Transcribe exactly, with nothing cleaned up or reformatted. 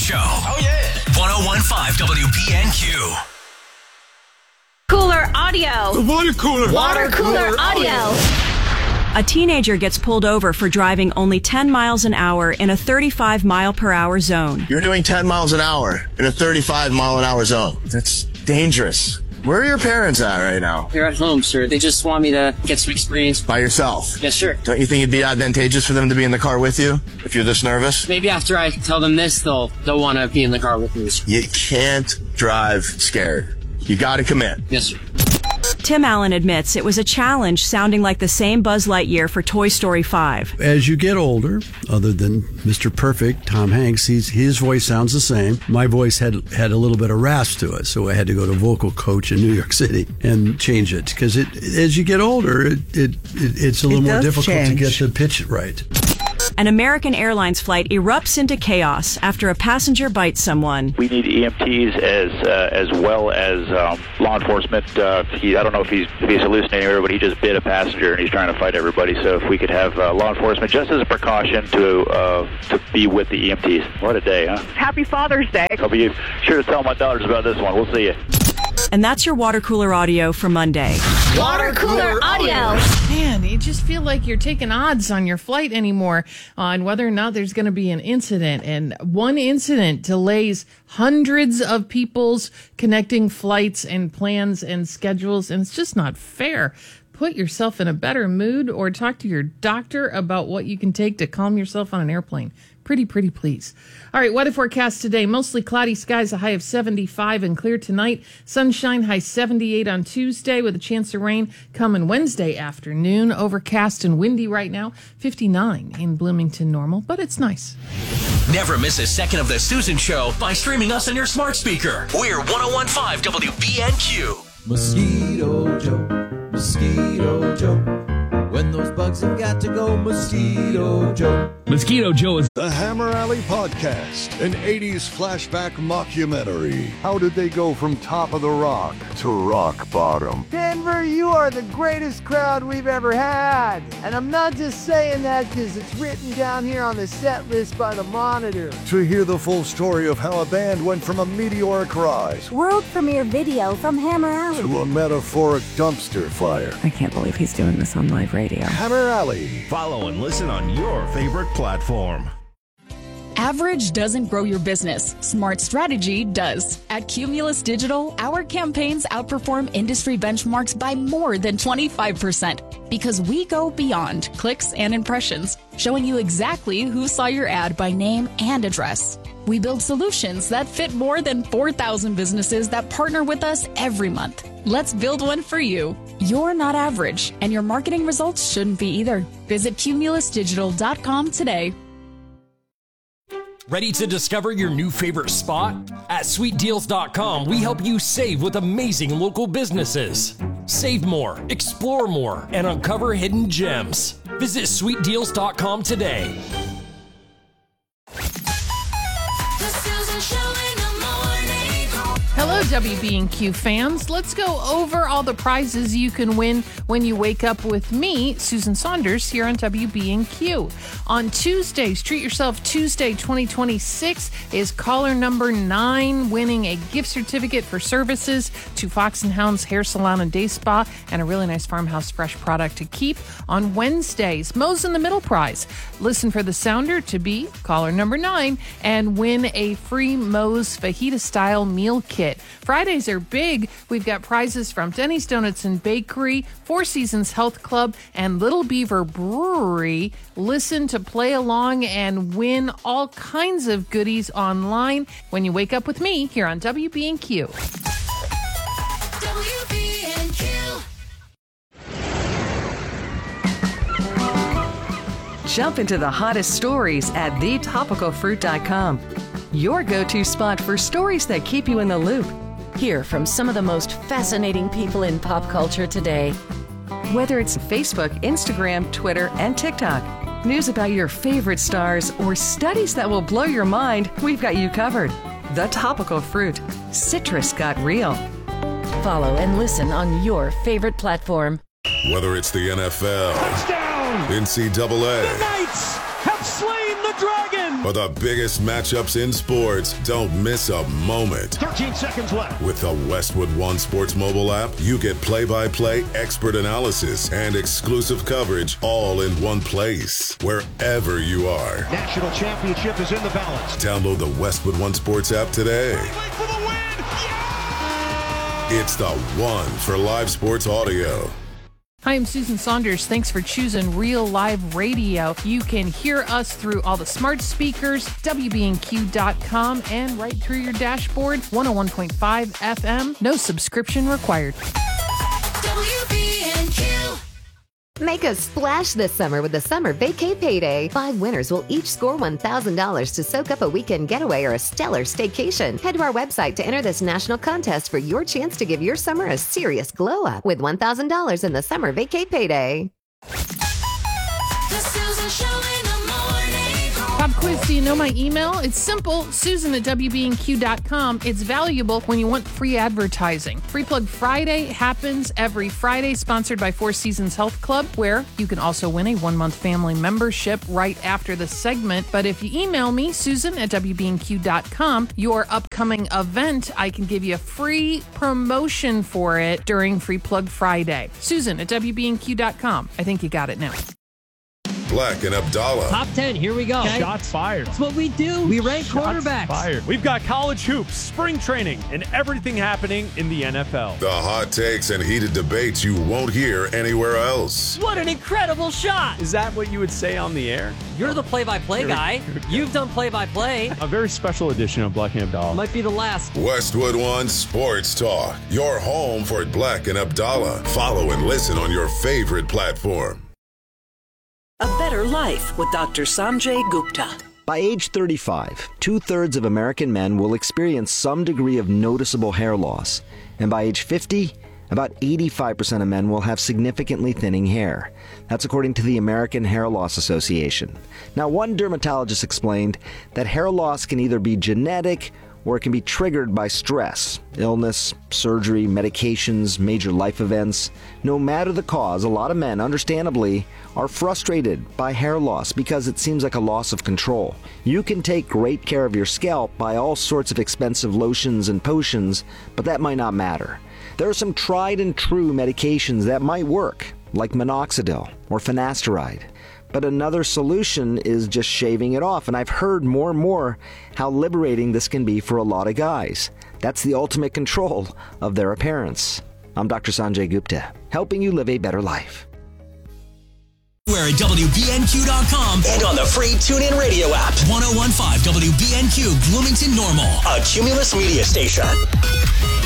Show. Oh, yeah. one oh one point five W B N Q. Cooler audio. Water cooler. Water cooler audio. A teenager gets pulled over for driving only ten miles an hour in a thirty-five mile per hour zone. You're doing ten miles an hour in a thirty-five mile an hour zone. That's dangerous. Where are your parents at right now? They're at home, sir. They just want me to get some experience. By yourself? Yes, sir. Don't you think it'd be advantageous for them to be in the car with you if you're this nervous? Maybe after I tell them this, they'll they'll want to be in the car with me. You can't drive scared. You gotta commit. Yes, sir. Tim Allen admits it was a challenge sounding like the same Buzz Lightyear for Toy Story five. As you get older, other than Mister Perfect, Tom Hanks, he's, his voice sounds the same. My voice had had a little bit of rasp to it, so I had to go to vocal coach in New York City and change it. Because it, as you get older, it, it, it it's a little it more difficult change. to get the pitch right. An American Airlines flight erupts into chaos after a passenger bites someone. We need E M Ts as uh, as well as um, law enforcement. Uh, he, I don't know if he's if he's hallucinating or but he just bit a passenger and he's trying to fight everybody. So if we could have uh, law enforcement just as a precaution to uh, to be with the E M Ts. What a day, huh? Happy Father's Day. I'll be sure to tell my daughters about this one. We'll see you. And that's your water cooler audio for Monday. Water cooler audio. Man, you just feel like you're taking odds on your flight anymore on whether or not there's going to be an incident. And one incident delays hundreds of people's connecting flights and plans and schedules. And it's just not fair. Put yourself in a better mood or talk to your doctor about what you can take to calm yourself on an airplane. Pretty, pretty please. All right, weather forecast today. Mostly cloudy skies, a high of seventy-five and clear tonight. Sunshine, high seventy-eight on Tuesday with a chance of rain coming Wednesday afternoon. Overcast and windy right now. fifty-nine in Bloomington normal, but it's nice. Never miss a second of The Susan Show by streaming us on your smart speaker. We're one oh one point five W B N Q. Mosquito Joe, Mosquito Joe. When those bugs have got to go, Mosquito Joe. Mosquito Joe is the Hammer Alley Podcast, an eighties flashback mockumentary. How did they go from top of the rock to rock bottom? Denver, you are the greatest crowd we've ever had. And I'm not just saying that because it's written down here on the set list by the Monitor. To hear the full story of how a band went from a meteoric rise, world premiere video from Hammer Alley, to a metaphoric dumpster fire. I can't believe he's doing this on live radio. Hammer Alley. Follow and listen on your favorite platform. Average doesn't grow your business. Smart strategy does. At Cumulus Digital, our campaigns outperform industry benchmarks by more than twenty-five percent because we go beyond clicks and impressions, showing you exactly who saw your ad by name and address. We build solutions that fit more than four thousand businesses that partner with us every month. Let's build one for you. You're not average, and your marketing results shouldn't be either. Visit cumulus digital dot com today. Ready to discover your new favorite spot? At sweet deals dot com, we help you save with amazing local businesses. Save more, explore more, and uncover hidden gems. Visit sweet deals dot com today. Hello, W B N Q fans. Let's go over all the prizes you can win when you wake up with me, Susan Saunders, here on W B N Q. On Tuesdays, Treat Yourself Tuesday twenty twenty-six is caller number nine winning a gift certificate for services to Fox and Hound's Hair Salon and Day Spa and a really nice Farmhouse Fresh product to keep. On Wednesdays, Moe's in the Middle prize. Listen for the sounder to be caller number nine and win a free Moe's fajita-style meal kit. Fridays are big. We've got prizes from Denny's Donuts and Bakery, Four Seasons Health Club, and Little Beaver Brewery. Listen to play along and win all kinds of goodies online when you wake up with me here on W B N Q. W B N Q. Jump into the hottest stories at the topical fruit dot com. Your go-to spot for stories that keep you in the loop. Hear from some of the most fascinating people in pop culture today. Whether it's Facebook, Instagram, Twitter, and TikTok, news about your favorite stars, or studies that will blow your mind, we've got you covered. The Topical Fruit. Citrus got real. Follow and listen on your favorite platform. Whether it's the N F L, touchdown, N C double A, the Knights have slain the the Dragon! For the biggest matchups in sports, don't miss a moment. thirteen seconds left. With the Westwood One Sports mobile app, you get play-by-play, expert analysis, and exclusive coverage all in one place, wherever you are. National championship is in the balance. Download the Westwood One Sports app today. For the win! It's the one for live sports audio. Hi, I'm Susan Saunders. Thanks for choosing Real Live Radio. You can hear us through all the smart speakers, W B N Q dot com, and right through your dashboard, one oh one point five F M. No subscription required. W B N Q. Make a splash this summer with the Summer Vacay Payday. Five winners will each score one thousand dollars to soak up a weekend getaway or a stellar staycation. Head to our website to enter this national contest for your chance to give your summer a serious glow up with one thousand dollars in the Summer Vacay Payday. The Susan Show in the morning. Pop quiz, do you know my email? It's simple, Susan at W B N Q dot com. It's valuable when you want free advertising. Free Plug Friday happens every Friday, sponsored by Four Seasons Health Club, where you can also win a one-month family membership right after the segment. But if you email me, Susan at W B N Q dot com, your upcoming event, I can give you a free promotion for it during Free Plug Friday. Susan at W B N Q dot com. I think you got it now. Black and Abdallah. Top ten, here we go. Okay. Shots fired. That's what we do. We rank Shots quarterbacks. Fired. We've got college hoops, spring training, and everything happening in the N F L. The hot takes and heated debates you won't hear anywhere else. What an incredible shot. Is that what you would say on the air? You're the play-by-play guy. You've done play-by-play. A very special edition of Black and Abdallah. Might be the last. Westwood One Sports Talk. Your home for Black and Abdallah. Follow and listen on your favorite platform. A Better Life with Doctor Sanjay Gupta. By age thirty-five, two-thirds of American men will experience some degree of noticeable hair loss. And by age fifty, about eighty-five percent of men will have significantly thinning hair. That's according to the American Hair Loss Association. Now, one dermatologist explained that hair loss can either be genetic or it can be triggered by stress, illness, surgery, medications, major life events. No matter the cause, a lot of men, understandably, are frustrated by hair loss because it seems like a loss of control. You can take great care of your scalp by all sorts of expensive lotions and potions, but that might not matter. There are some tried and true medications that might work, like minoxidil or finasteride. But another solution is just shaving it off, and I've heard more and more how liberating this can be for a lot of guys. That's the ultimate control of their appearance. I'm Doctor Sanjay Gupta, helping you live a better life. We're at W B N Q dot com and on the free TuneIn Radio app. ten fifteen W B N Q, Bloomington Normal, a Cumulus media station.